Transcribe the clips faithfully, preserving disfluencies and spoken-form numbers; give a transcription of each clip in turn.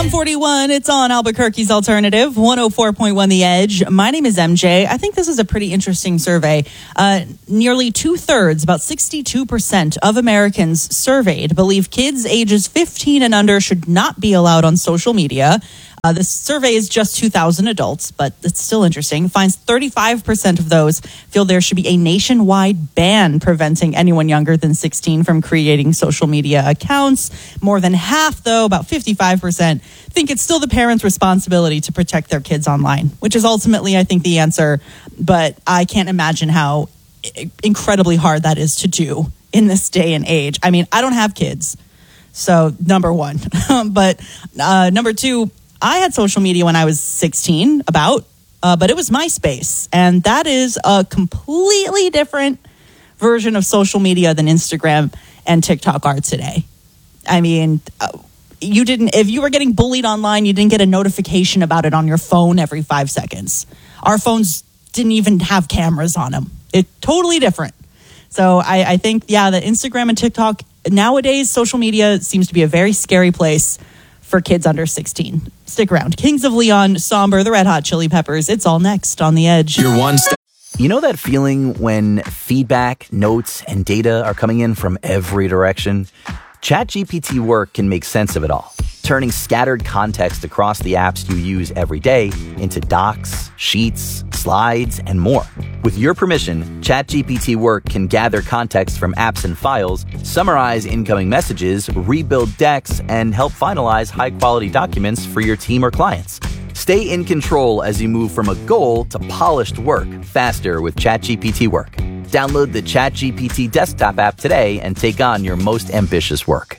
seven forty-one, it's on Albuquerque's Alternative, one oh four point one The Edge. My name is M J. I think this is a pretty interesting survey. Uh, nearly two-thirds, about sixty-two percent of Americans surveyed believe kids ages fifteen and under should not be allowed on social media. Uh, this survey is just two thousand adults, but it's still interesting. Finds thirty-five percent of those feel there should be a nationwide ban preventing anyone younger than sixteen from creating social media accounts. More than half, though, about fifty-five percent, think it's still the parents' responsibility to protect their kids online, which is ultimately, I think, the answer. But I can't imagine how incredibly hard that is to do in this day and age. I mean, I don't have kids, so number one. but uh, number two, I had social media when I was sixteen, about, uh, but it was MySpace. And that is a completely different version of social media than Instagram and TikTok are today. I mean, uh, you didn't, if you were getting bullied online, you didn't get a notification about it on your phone every five seconds. Our phones didn't even have cameras on them. It's totally different. So I, I think, yeah, that Instagram and TikTok, nowadays, social media seems to be a very scary place for kids under sixteen. Stick around. Kings of Leon, Somber, the Red Hot Chili Peppers. It's all next on The Edge. You're one step. You know that feeling when feedback, notes, and data are coming in from every direction? ChatGPT Work can make sense of it all, turning scattered context across the apps you use every day into docs, sheets, slides, and more. With your permission, ChatGPT Work can gather context from apps and files, summarize incoming messages, rebuild decks, and help finalize high-quality documents for your team or clients. Stay in control as you move from a goal to polished work faster with ChatGPT Work. Download the ChatGPT desktop app today and take on your most ambitious work.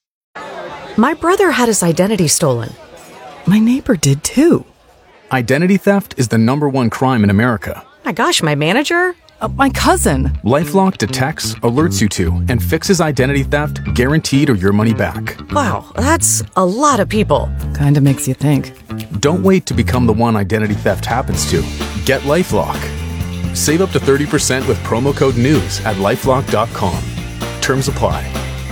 My brother had his identity stolen. My neighbor did too. Identity theft is the number one crime in America. My gosh, my manager? Uh, my cousin. LifeLock detects, alerts you to, and fixes identity theft guaranteed or your money back. Wow, that's a lot of people. Kinda makes you think. Don't wait to become the one identity theft happens to. Get LifeLock. Save up to thirty percent with promo code NEWS at lifelock dot com. Terms apply.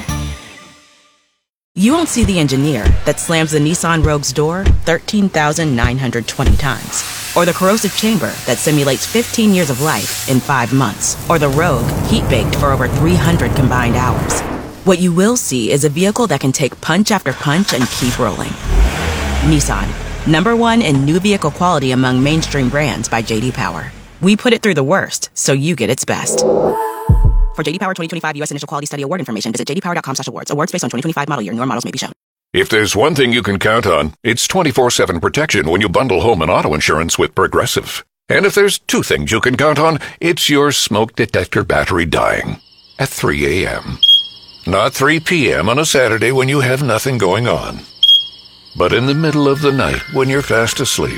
You won't see the engineer that slams the Nissan Rogue's door thirteen thousand nine hundred twenty times. Or the corrosive chamber that simulates fifteen years of life in five months. Or the Rogue heat-baked for over three hundred combined hours. What you will see is a vehicle that can take punch after punch and keep rolling. Nissan, number one in new vehicle quality among mainstream brands by J D Power. We put it through the worst, so you get its best. For J D Power twenty twenty-five U S Initial Quality Study Award information, visit j d power dot com slash awards. Awards based on twenty twenty-five model year. Newer models may be shown. If there's one thing you can count on, it's twenty-four seven protection when you bundle home and auto insurance with Progressive. And if there's two things you can count on, it's your smoke detector battery dying at three a.m. Not three p.m. on a Saturday when you have nothing going on, but in the middle of the night when you're fast asleep.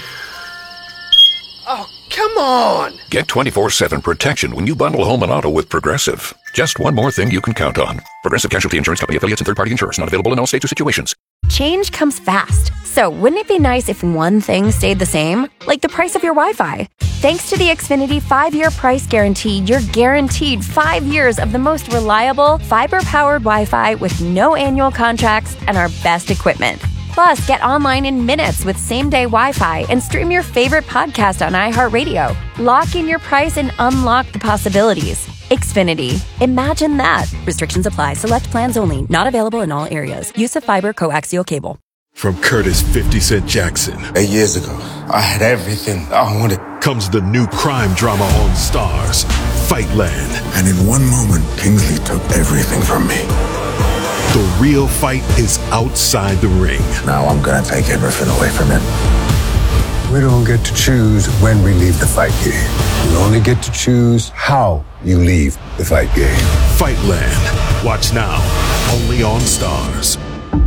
Oh, come on! Get twenty-four seven protection when you bundle home and auto with Progressive. Just one more thing you can count on. Progressive Casualty Insurance Company, affiliates, and third-party insurers. Not available in all states or situations. Change comes fast. So wouldn't it be nice if one thing stayed the same? Like the price of your Wi-Fi. Thanks to the Xfinity five-year price guarantee, you're guaranteed five years of the most reliable, fiber-powered Wi-Fi with no annual contracts and our best equipment. Plus, get online in minutes with same-day Wi-Fi and stream your favorite podcast on iHeartRadio. Lock in your price and unlock the possibilities. Xfinity. Imagine that. Restrictions apply. Select plans only. Not available in all areas. Use of fiber coaxial cable. From Curtis fifty Cent Jackson. Eight years ago, I had everything I wanted. Comes the new crime drama on Starz, Fightland. And in one moment, Kingsley took everything from me. The real fight is outside the ring. Now I'm gonna take everything away from him. We don't get to choose when we leave the fight game. We only get to choose how you leave the fight game. Fightland. Watch now, only on Starz.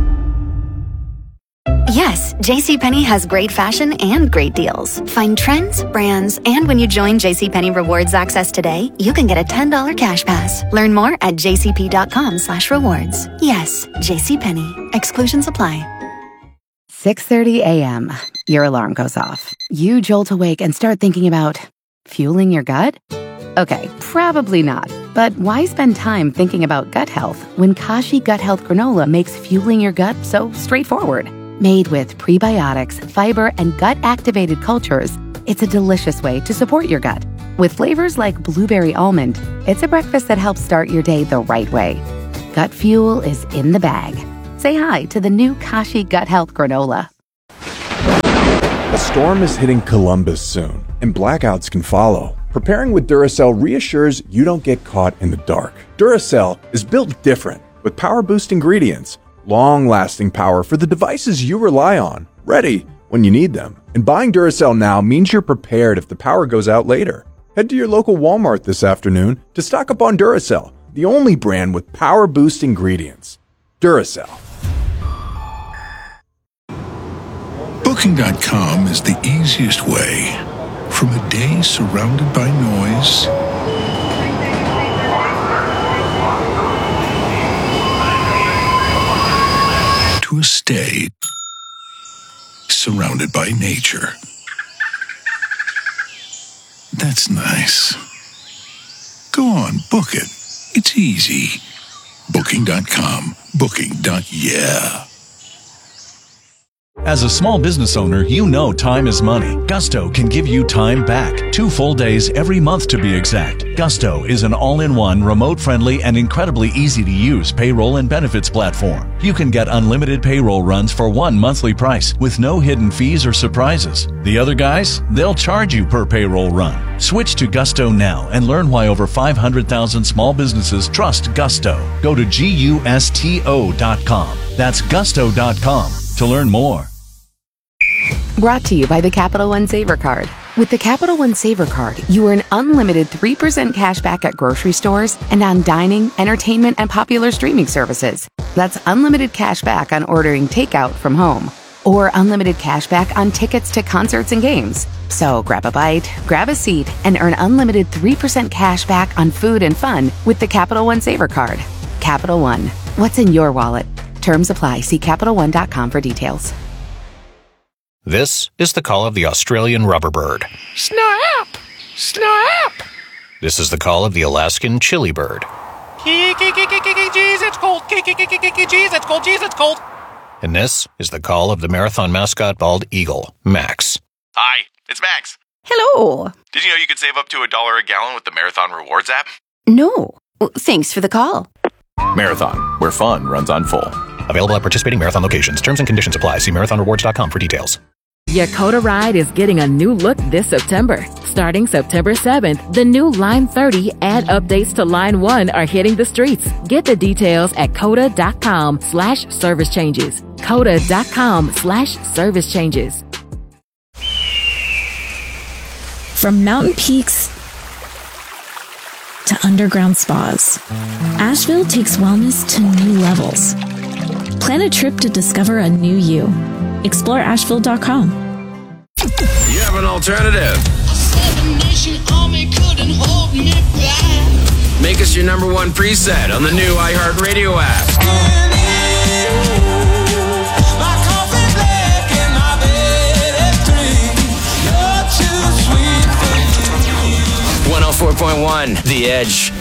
Yes, JCPenney has great fashion and great deals. Find trends, brands, and when you join JCPenney Rewards Access today, you can get a ten dollars cash pass. Learn more at jcp.com slash rewards. Yes, JCPenney. Exclusions apply. six thirty a.m. Your alarm goes off. You jolt awake and start thinking about fueling your gut? Okay, probably not. But why spend time thinking about gut health when Kashi Gut Health Granola makes fueling your gut so straightforward? Made with prebiotics, fiber, and gut-activated cultures, it's a delicious way to support your gut. With flavors like blueberry almond, it's a breakfast that helps start your day the right way. Gut Fuel is in the bag. Say hi to the new Kashi Gut Health Granola. A storm is hitting Columbus soon, and blackouts can follow. Preparing with Duracell reassures you don't get caught in the dark. Duracell is built different, with power-boost ingredients, long-lasting power for the devices you rely on, ready when you need them. And buying Duracell now means you're prepared if the power goes out later. Head to your local Walmart this afternoon to stock up on Duracell, the only brand with power-boost ingredients. Duracell. Booking dot com is the easiest way. From a day surrounded by noise to a stay surrounded by nature. That's nice. Go on, book it. It's easy. Booking dot com. Booking. Yeah. As a small business owner, you know time is money. Gusto can give you time back. Two full days every month to be exact. Gusto is an all-in-one, remote-friendly, and incredibly easy-to-use payroll and benefits platform. You can get unlimited payroll runs for one monthly price with no hidden fees or surprises. The other guys, they'll charge you per payroll run. Switch to Gusto now and learn why over five hundred thousand small businesses trust Gusto. Go to gusto dot com. That's gusto dot com to learn more. Brought to you by the Capital One Saver Card. With the Capital One Saver Card, you earn unlimited three percent cash back at grocery stores and on dining, entertainment, and popular streaming services. That's unlimited cash back on ordering takeout from home. Or unlimited cash back on tickets to concerts and games. So grab a bite, grab a seat, and earn unlimited three percent cash back on food and fun with the Capital One Saver Card. Capital One. What's in your wallet? Terms apply. See Capital One dot com for details. This is the call of the Australian rubber bird. Snap! Snap! This is the call of the Alaskan chili bird. Jeez, it's cold. Jeez, it's cold. Jeez, it's cold. And this is the call of the marathon mascot bald eagle, Max. Hi, it's Max. Hello. Did you know you could save up to a dollar a gallon with the Marathon Rewards app? No. Well, thanks for the call. Marathon, where fun runs on full. Available at participating Marathon locations. Terms and conditions apply. See marathon rewards dot com for details. Yakota Ride is getting a new look this September. Starting September seventh, the new Line thirty and updates to Line one are hitting the streets. Get the details at coda dot com slash service changes. coda dot com slash service changes. From mountain peaks to underground spas, Asheville takes wellness to new levels. Plan a trip to discover a new you. Explore asheville dot com. You have an alternative. Make us your number one preset on the new iHeartRadio app. one oh four point one The Edge.